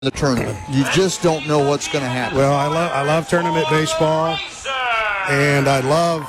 the tournament. You just don't know what's going to happen. Well, I love tournament baseball, and I love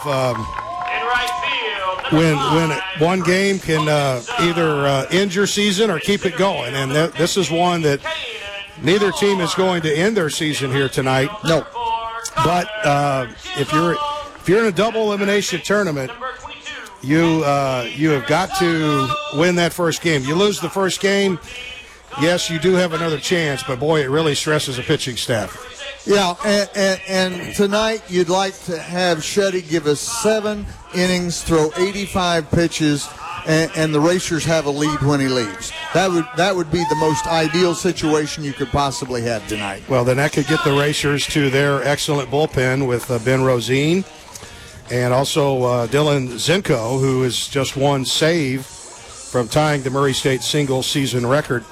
when one game can either end your season or keep it going. And this is one that neither team is going to end their season here tonight. No. But if you're in a double elimination tournament, you have got to win that first game. You lose the first game, yes, you do have another chance, but boy, it really stresses a pitching staff. Yeah, and tonight you'd like to have Shetty give us 7 innings, throw 85 pitches, and the Racers have a lead when he leaves. That would be the most ideal situation you could possibly have tonight. Well, then that could get the Racers to their excellent bullpen with Ben Rosine and also Dylan Zinko, who is just one save from tying the Murray State single-season record.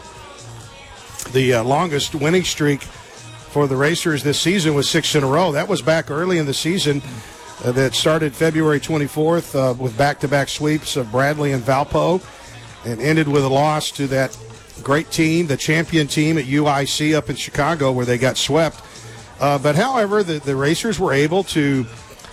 The longest winning streak for the Racers this season was 6 in a row. That was back early in the season that started February 24th with back-to-back sweeps of Bradley and Valpo and ended with a loss to that great team, the champion team at UIC up in Chicago where they got swept. But however, the Racers were able to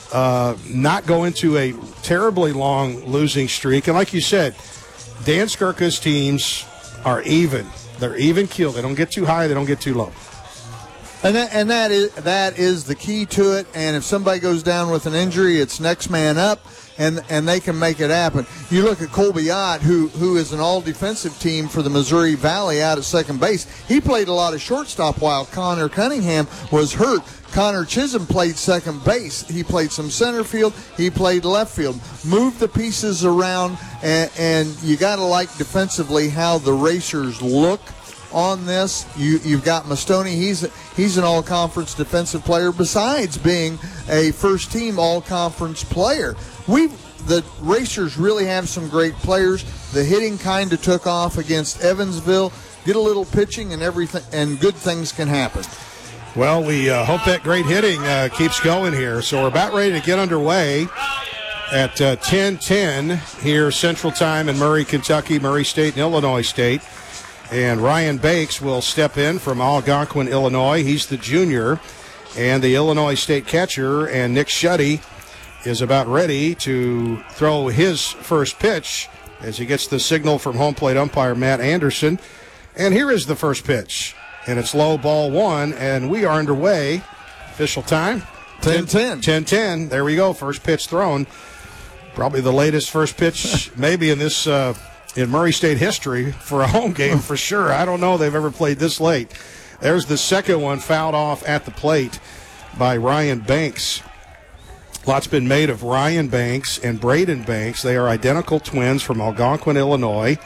not go into a terribly long losing streak. And like you said, Dan Skirka's teams are even. They're even keeled. They don't get too high. They don't get too low. And that is the key to it. And if somebody goes down with an injury, it's next man up, and they can make it happen. You look at Colby Ott, who is an all-defensive team for the Missouri Valley out at second base. He played a lot of shortstop while Connor Cunningham was hurt. Connor Chisholm played second base. He played some center field. He played left field. Move the pieces around, and you got to like defensively how the Racers look on this. You've got Mastoni. He's an all-conference defensive player besides being a first-team all-conference player. The Racers really have some great players. The hitting kind of took off against Evansville. Get a little pitching and everything, and good things can happen. Well, we hope that great hitting keeps going here. So we're about ready to get underway at 10:10 here Central Time in Murray, Kentucky, Murray State, and Illinois State. And Ryan Bakes will step in from Algonquin, Illinois. He's the junior and the Illinois State catcher. And Nick Schutte is about ready to throw his first pitch as he gets the signal from home plate umpire Matt Anderson. And here is the first pitch. And it's low, ball 1, and we are underway. Official time? 10:10. 10:10. There we go. First pitch thrown. Probably the latest first pitch maybe in this in Murray State history for a home game for sure. I don't know they've ever played this late. There's the second one fouled off at the plate by Ryan Banks. Lots been made of Ryan Banks and Braden Banks. They are identical twins from Algonquin, Illinois.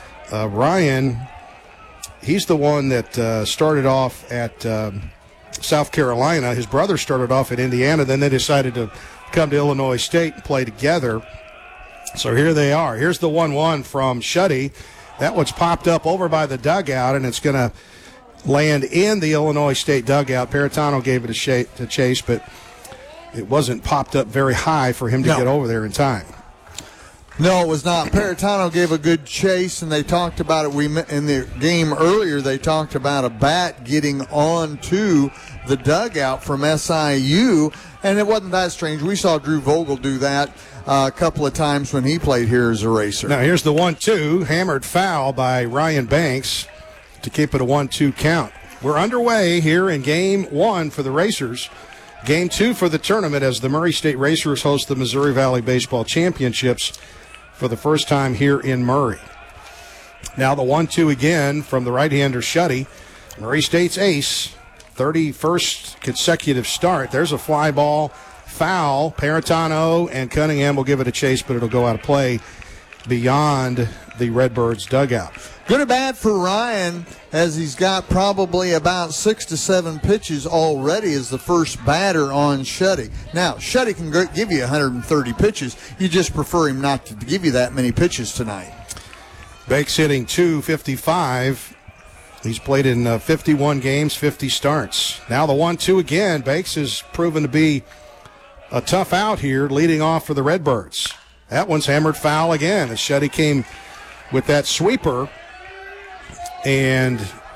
Ryan, he's the one that started off at South Carolina. His brother started off at Indiana. Then they decided to come to Illinois State and play together. So here they are. Here's the 1-1 from Schutte. That one's popped up over by the dugout, and it's going to land in the Illinois State dugout. Paratano gave it a chase, but it wasn't popped up very high for him to get over there in time. No, it was not. Paratano gave a good chase, and they talked about it. In the game earlier, they talked about a bat getting onto the dugout from SIU, and it wasn't that strange. We saw Drew Vogel do that a couple of times when he played here as a Racer. Now here's the 1-2, hammered foul by Ryan Banks to keep it a 1-2 count. We're underway here in Game 1 for the Racers. Game 2 for the tournament as the Murray State Racers host the Missouri Valley Baseball Championships for the first time here in Murray. Now the 1-2 again from the right-hander Schutte. Murray State's ace, 31st consecutive start. There's a fly ball, foul. Paratano and Cunningham will give it a chase, but it'll go out of play beyond the Redbirds dugout. Good or bad for Ryan, as he's got probably about 6 to 7 pitches already as the first batter on Schutte. Now, Schutte can give you 130 pitches. You just prefer him not to give you that many pitches tonight. Banks hitting .255. He's played in 51 games, 50 starts. Now the 1-2 again. Banks has proven to be a tough out here, leading off for the Redbirds. That one's hammered foul again as Schutte came with that sweeper. And